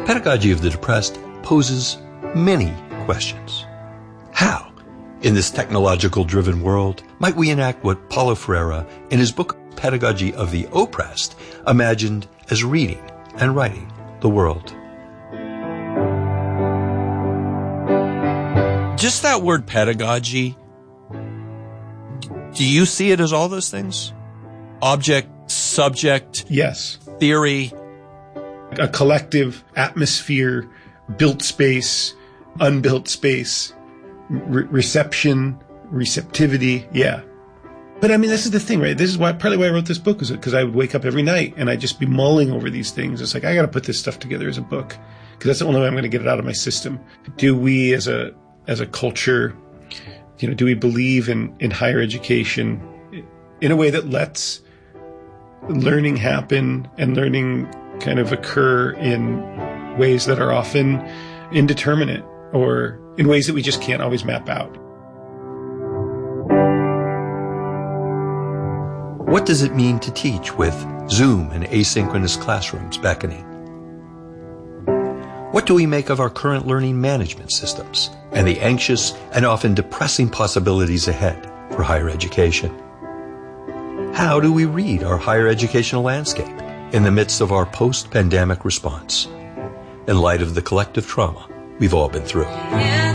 Pedagogy of the Depressed poses many questions. How, in this technological-driven world, might we enact what Paulo Freire, in his book Pedagogy of the Oppressed, imagined as reading and writing the world? Just that word pedagogy, do you see it as all those things? Object, subject, yes, theory, a collective atmosphere, built space, unbuilt space, reception, receptivity. Yeah. But I mean, this is the thing, right? This is partly why I wrote this book, is because I would wake up every night and I'd just be mulling over these things. It's like, I got to put this stuff together as a book because that's the only way I'm going to get it out of my system. Do we as a culture, do we believe in higher education in a way that lets learning happen and learning kind of occur in ways that are often indeterminate or in ways that we just can't always map out? What does it mean to teach with Zoom and asynchronous classrooms beckoning? What do we make of our current learning management systems and the anxious and often depressing possibilities ahead for higher education? How do we read our higher educational landscape in the midst of our post-pandemic response, in light of the collective trauma we've all been through?